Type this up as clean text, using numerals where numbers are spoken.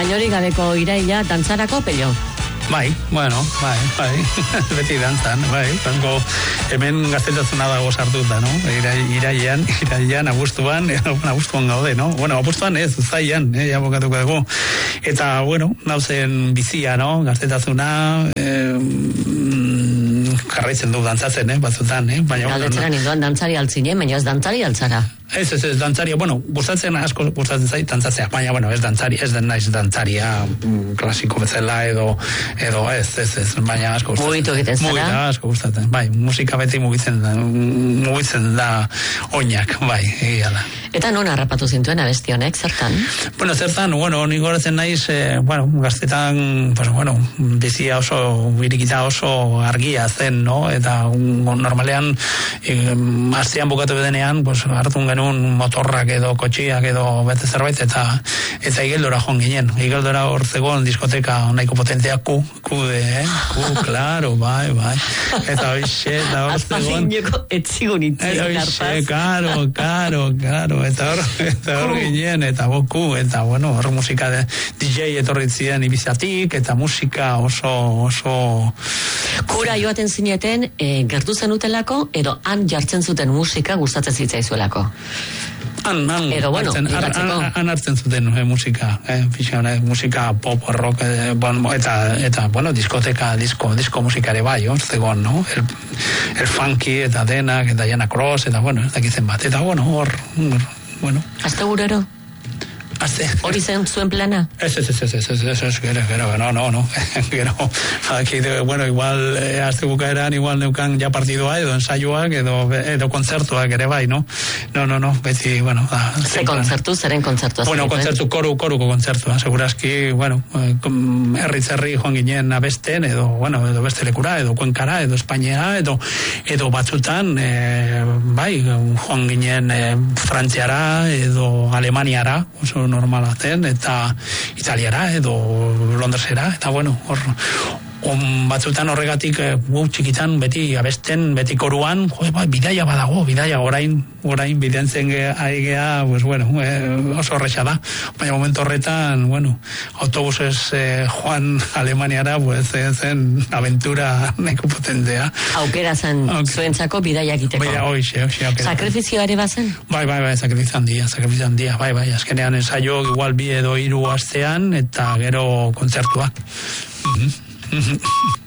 Bainori gabeko iraila dantzarako pello. Bai, beti dantzan, hemen gaztetasuna dago sartuta, no? Irailean, abuztuan gaude, no? Bueno, abuztuan ez, uztailean, ja bokatuko dugu. Eta, bueno, nauzen bizia, no? Gaztetasuna, jarraitzen du dantzatzen, batzutan, Galdetzen ninduan dantzari altzine, baina ez dantzari altzara. Ez, dantzaria, asko gustatzen zait dantzatzea, baina, ez dantzari, ez den naiz dantzaria klasiko bezala edo ez, baina asko gustatzen. Mugitu egiten zara? Mugita, asko gustatzen, musika beti mugitzen da oinak, egia da. Eta non harrapatu zintuen abesti honek, zertan? Zertan, nik goratzen naiz, gaztetan, bizia oso, birikita oso argia zen, no? Eta normalean, astean bukatu bedenean, hartun genuen motorrak edo kotxiak edo bete zerbait, eta Igeldora joan ginen. Igeldora hor zegoen diskoteka nahiko potentea, Q, claro, bai. Eta hoxe, eta hor zegoen... Azpazineko etzigun itzien, Karo, eta hor ginen, eta Q, eta hor musika DJ etorri ziren Ibizatik, eta musika oso... Kura joaten zineten, gertu zenutelako, edo han jartzen zuten musika gustatzen zitzaizuelako? Han hartzen zuten musika, musika pop, rock, eta diskoteka, disko musikare bai, zegoen, no? El funky, eta denak, eta Jana Cross, eta ez dakitzen bat, eta hor. Azte gurero? Hori zen zuen plana? Ez, gero, no. Gero, igual, azte bukaeran, igual neukan ja partidua, edo ensaioak, edo kontzertuak ere bai, no? No, beti, Ze kontzertu, zeren kontzertu? Kontzertu, koruko kontzertua, seguraski, herri joan ginen abesten, edo beste lekura, edo Kuenkara, edo Espainiara, edo batzutan, joan ginen Frantziara, edo Alemaniara, oso normala zen, eta Italiara edo Londresera, eta batzutan horregatik txikitan beti abesten, beti koruan, bidaia badago, orain bidentzen aigea, oso horretxa da. Baina momentu horretan, autobusez joan Alemaniara, zen aventura neko potentea. Aukera zen zuentzako bidaia egiteko. Hoxe. Sakrifizioare bazen? Bai, sakrifizio handia, azkenean ensaio igual 2 edo 3 astean, eta gero kontzertua.